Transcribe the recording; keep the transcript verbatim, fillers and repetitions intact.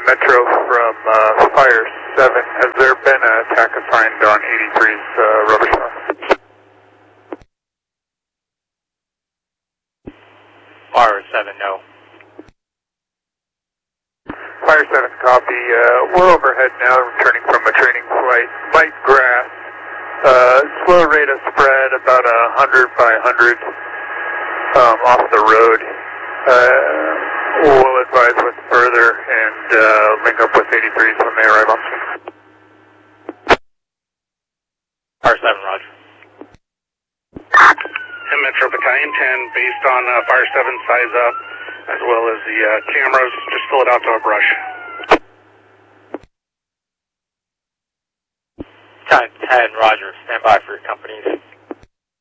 Metro from uh, Fire seven. Has there been an attack assigned on eighty-three's uh, rubber star? Fire seven, no. Fire seven, copy. Uh, we're overhead now, returning from a training flight. Light grass. Uh, slow rate of spread, about a hundred by hundred um, off the road. Uh, we'll advise what's further and uh, link up with eighty-threes when they arrive on scene. Fire seven, roger. And Metro Battalion ten, based on uh, Fire seven size up, as well as the uh, cameras, just fill it out to a brush. ten, ten, roger. Stand by for your companies.